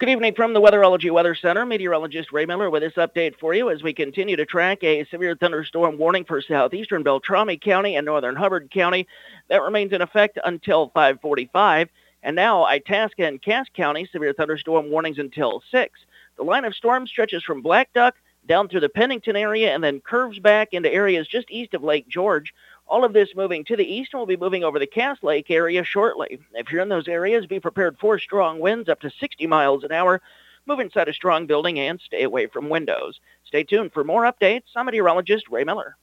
Good evening from the Weatherology Weather Center. Meteorologist Ray Miller with this update for you as we continue to track a severe thunderstorm warning for southeastern Beltrami County and northern Hubbard County. That remains in effect until 5:45. And now Itasca and Cass County severe thunderstorm warnings until 6. The line of storm stretches from Black Duck down through the Pennington area and then curves back into areas just east of Lake George. All of this moving to the east and will be moving over the Cass Lake area shortly. If you're in those areas, be prepared for strong winds up to 60 miles an hour. Move inside a strong building and stay away from windows. Stay tuned for more updates. I'm meteorologist Ray Miller.